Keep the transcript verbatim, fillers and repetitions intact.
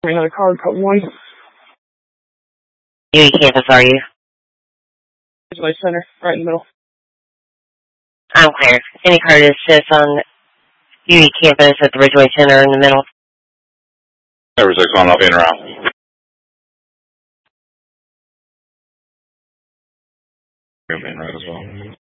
Another card, code one. U E campus, are you? Ridgeway Center, right in the middle. I'm clear. Any card that sits on U E campus at the Ridgeway Center in the middle. Number six one, I'll be in around. You'll be in right as well.